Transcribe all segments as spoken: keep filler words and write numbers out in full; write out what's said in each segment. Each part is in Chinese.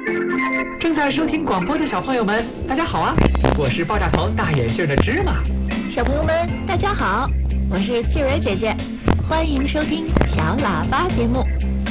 正在收听广播的小朋友们，大家好啊！我是爆炸头大眼镜的芝麻。 小朋友们，大家好，我是静蕊姐姐，欢迎收听小喇叭节目。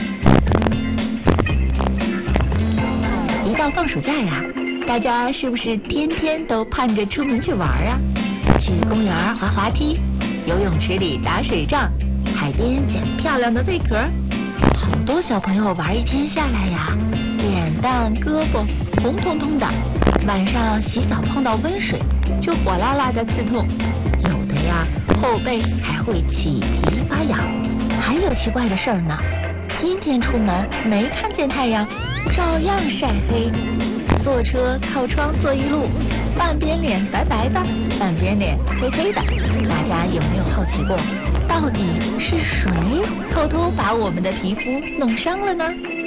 一到放暑假呀，大家是不是天天都盼着出门去玩啊？去公园滑滑梯，游泳池里打水仗，海边捡漂亮的贝壳。好多小朋友玩一天下来呀，脸蛋胳膊红彤彤的，晚上洗澡碰到温水就火辣辣的刺痛，有的呀后背还会起皮发痒。还有奇怪的事儿呢，今天出门没看见太阳，照样晒黑。坐车靠窗坐一路，半边脸白白的，半边脸黑黑的。大家有没有好奇过，到底是谁偷偷把我们的皮肤弄伤了呢？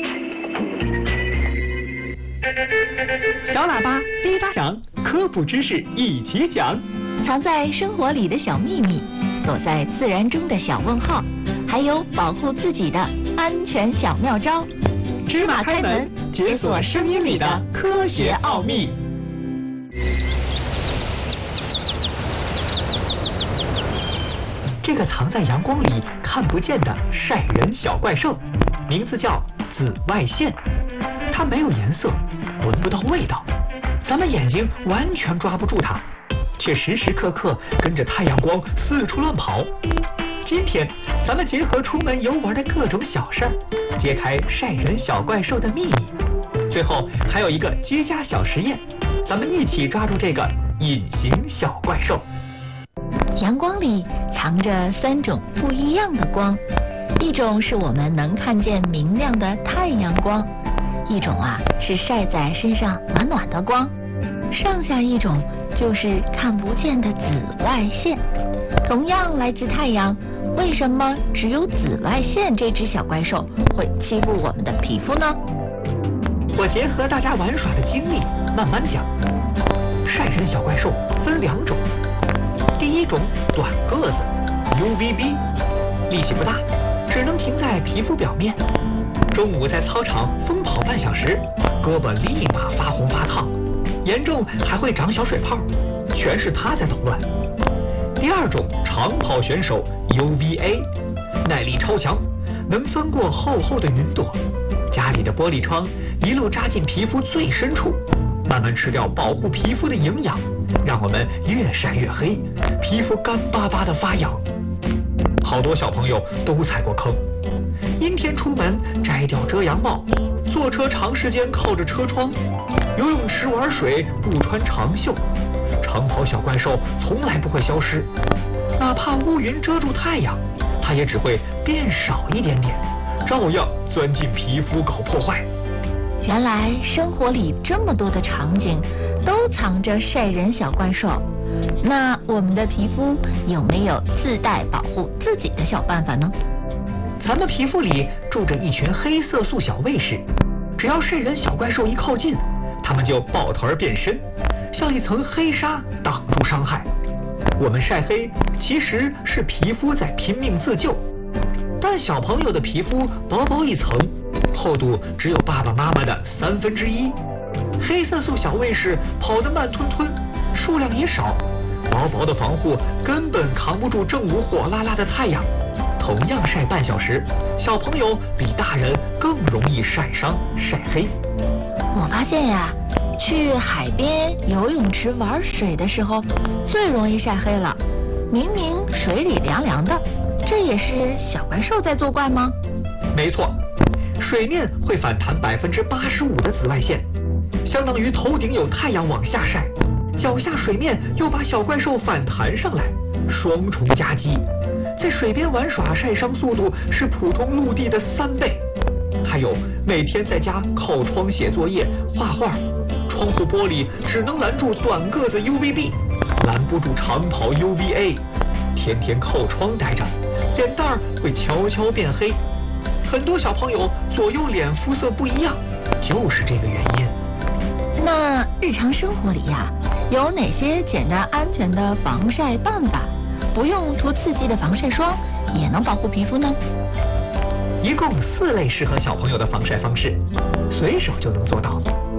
小喇叭滴答响，科普知识一起讲。 藏在生活里的小秘密，躲在自然中的小问号，还有保护自己的安全小妙招。 芝麻开门，解锁声音里的科学奥秘。这个藏在阳光里看不见的晒人小怪兽，名字叫紫外线。它没有颜色，闻不到味道，咱们眼睛完全抓不住它，却时时刻刻跟着太阳光四处乱跑。今天咱们结合出门游玩的各种小事儿，揭开晒人小怪兽的秘密。最后还有一个接家小实验，咱们一起抓住这个隐形小怪兽。 阳光里藏着三种不一样的光，一种是我们能看见明亮的太阳光，一种啊是晒在身上暖暖的光，剩下一种就是看不见的紫外线。同样来自太阳，为什么只有紫外线这只小怪兽会欺负我们的皮肤呢？ 我结合大家玩耍的经历慢慢讲。晒人小怪兽分两种，第一种短个子 U V B， 力气不大，只能停在皮肤表面。中午在操场疯跑半小时，胳膊立马发红发烫，严重还会长小水泡，全是它在捣乱。第二种长跑选手 U V A， 耐力超强，能钻过厚厚的云朵，家里的玻璃窗一路扎进皮肤最深处，慢慢吃掉保护皮肤的营养，让我们越晒越黑，皮肤干巴巴的发痒。好多小朋友都踩过坑，阴天出门摘掉遮阳帽，坐车长时间靠着车窗，游泳池玩水不穿长袖。长跑小怪兽从来不会消失，哪怕乌云遮住太阳，它也只会变少一点点，照样钻进皮肤搞破坏。 原来生活里这么多的场景都藏着晒人小怪兽，那我们的皮肤有没有自带保护自己的小办法呢？ 咱们皮肤里住着一群黑色素小卫士，只要晒人小怪兽一靠近，它们就抱头而变身，像一层黑纱挡住伤害。我们晒黑其实是皮肤在拼命自救，但小朋友的皮肤薄薄一层，厚度只有爸爸妈妈的三分之一。黑色素小卫士跑得慢吞吞，数量也少，薄薄的防护根本扛不住正午火辣辣的太阳。同样晒半小时，小朋友比大人更容易晒伤晒黑。 我发现呀，去海边游泳池玩水的时候最容易晒黑了，明明水里凉凉的，这也是小怪兽在作怪吗？ 没错，水面会反弹百分之八十五的紫外线，相当于头顶有太阳往下晒，脚下水面又把小怪兽反弹上来，双重夹击。在水边玩耍晒伤速度是普通陆地的三倍。还有每天在家靠窗写作业画画，窗户玻璃只能拦住短个子 U V B， 拦不住长跑 U V A。 天天靠窗待着，脸蛋儿会悄悄变黑。很多小朋友左右脸肤色不一样，就是这个原因。 那日常生活里呀，有哪些简单安全的防晒办法，不用涂刺激的防晒霜也能保护皮肤呢？ 一共四类适合小朋友的防晒方式，随手就能做到。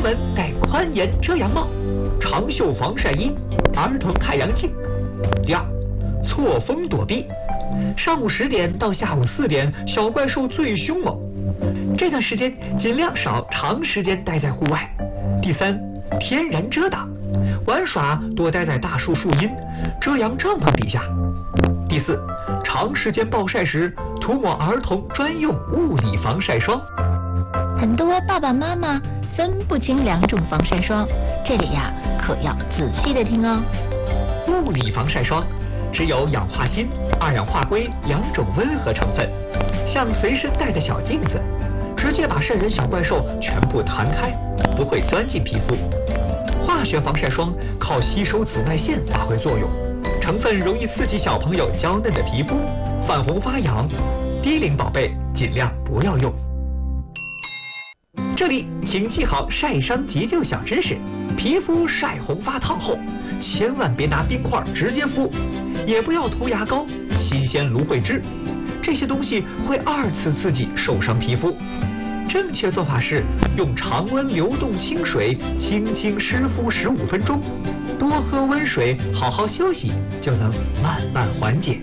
门戴宽檐遮阳帽，长袖防晒衣，儿童太阳镜。第二，错峰躲避。上午十点到下午四点，小怪兽最凶猛，这段时间尽量少长时间待在户外。第三，天然遮挡，玩耍多待在大树树荫、遮阳帐篷底下。第四，长时间暴晒时涂抹儿童专用物理防晒霜。 很多爸爸妈妈分不清两种防晒霜，这里呀可要仔细的听哦。 物理防晒霜只有氧化锌、二氧化硅两种温和成分，像随身带的小镜子，直接把晒人小怪兽全部弹开，不会钻进皮肤。化学防晒霜靠吸收紫外线发挥作用，成分容易刺激小朋友娇嫩的皮肤，泛红发痒，低龄宝贝尽量不要用。这里请记好晒伤急救小知识：皮肤晒红发烫后，千万别拿冰块直接敷，也不要涂牙膏、新鲜芦荟汁，这些东西会二次刺激受伤皮肤。正确做法是用常温流动清水轻轻湿敷十五分钟，多喝温水，好好休息，就能慢慢缓解。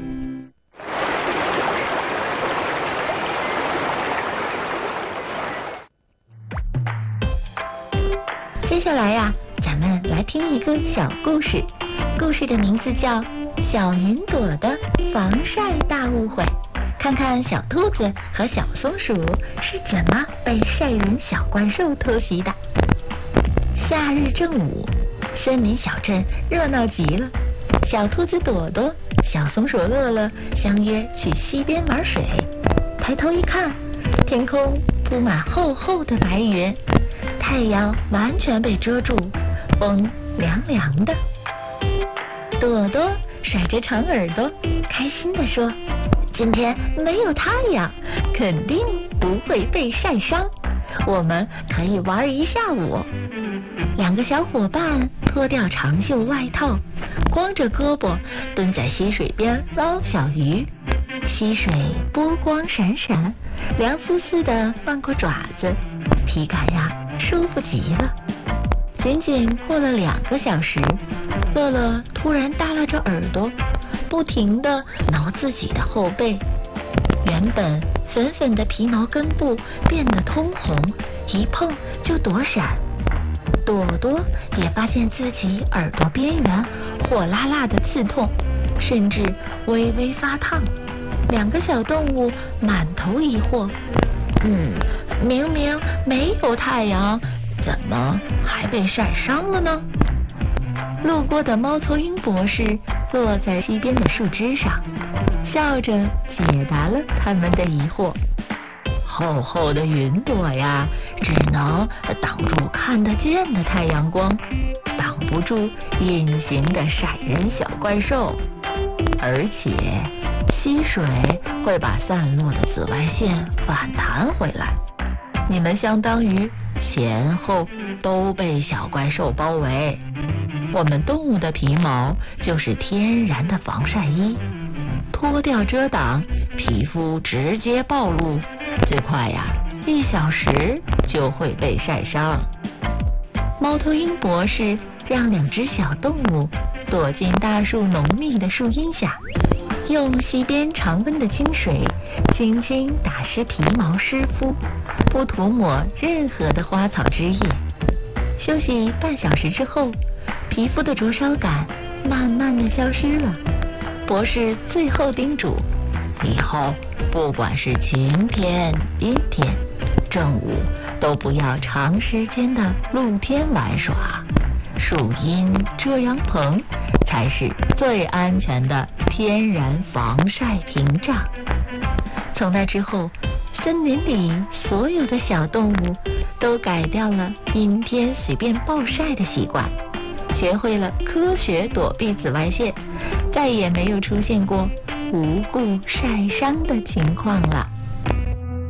接下来呀、啊，咱们来听一个小故事，故事的名字叫《小云朵的防晒大误会》。看看小兔子和小松鼠是怎么被晒人小怪兽偷袭的。夏日正午，森林小镇热闹极了。小兔子朵朵、小松鼠乐乐相约去溪边玩水。抬头一看，天空铺满厚厚的白云，太阳完全被遮住，风凉凉的。朵朵甩着长耳朵，开心地说：“今天没有太阳，肯定不会被晒伤，我们可以玩一下午。”两个小伙伴脱掉长袖外套，光着胳膊蹲在溪水边捞小鱼。溪水波光闪闪，凉丝丝的放过爪子，体感呀舒服极了。仅仅过了两个小时，乐乐突然耷拉着耳朵，不停地挠自己的后背，原本粉粉的皮毛根部变得通红，一碰就躲闪。朵朵也发现自己耳朵边缘火辣辣的刺痛，甚至微微发烫。两个小动物满头疑惑，嗯，明明没有太阳，怎么还被晒伤了呢？路过的猫头鹰博士坐在溪边的树枝上，笑着解答了他们的疑惑。厚厚的云朵呀，只能挡住看得见的太阳光，挡不住隐形的晒人小怪兽。而且溪水会把散落的紫外线反弹回来，你们相当于前后都被小怪兽包围。我们动物的皮毛就是天然的防晒衣，脱掉遮挡，皮肤直接暴露，最快呀一小时就会被晒伤。猫头鹰博士让两只小动物躲进大树浓密的树荫下，用溪边常温的清水轻轻打湿皮毛湿敷，不涂抹任何的花草枝叶。休息半小时之后，皮肤的灼烧感慢慢的消失了。博士最后叮嘱，以后不管是晴天、阴天、正午，都不要长时间的露天玩耍，树荫、遮阳棚才是最安全的天然防晒屏障。从那之后，森林里所有的小动物都改掉了阴天随便暴晒的习惯，学会了科学躲避紫外线，再也没有出现过无故晒伤的情况了。